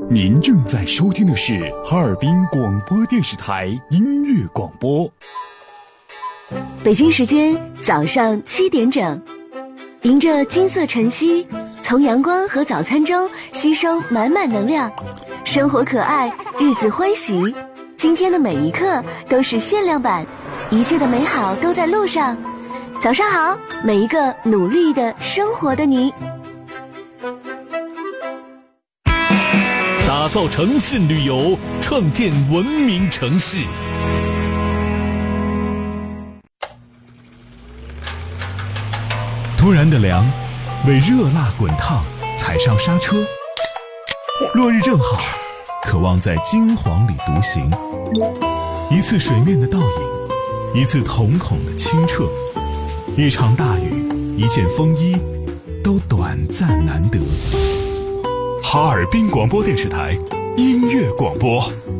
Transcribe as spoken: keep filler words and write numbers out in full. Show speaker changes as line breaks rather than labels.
您正在收听的是哈尔滨广播电视台音乐广播。
北京时间早上七点整，迎着金色晨曦，从阳光和早餐中吸收满满能量，生活可爱，日子欢喜。今天的每一刻都是限量版，一切的美好都在路上。早上好，每一个努力的生活的你。
打造诚信旅游，创建文明城市。突然的凉，为热辣滚烫踩上刹车。落日正好，渴望在金黄里独行。一次水面的倒影，一次瞳孔的清澈，一场大雨，一件风衣，都短暂难得。哈尔滨广播电视台音乐广播。